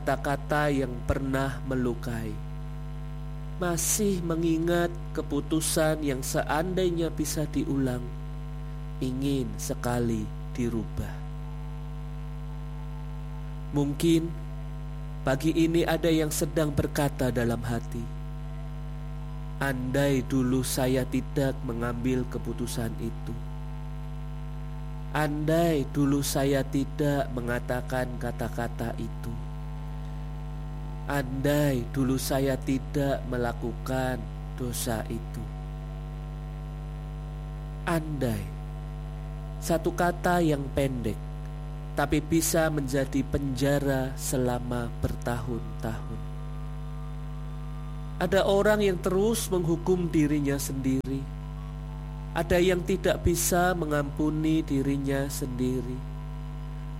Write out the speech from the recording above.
kata-kata yang pernah melukai, masih mengingat keputusan yang seandainya bisa diulang, ingin sekali dirubah. Mungkin pagi ini ada yang sedang berkata dalam hati, andai dulu saya tidak mengambil keputusan itu, andai dulu saya tidak mengatakan kata-kata itu, andai dulu saya tidak melakukan dosa itu. Andai, satu kata yang pendek, tapi bisa menjadi penjara selama bertahun-tahun. Ada orang yang terus menghukum dirinya sendiri. Ada yang tidak bisa mengampuni dirinya sendiri.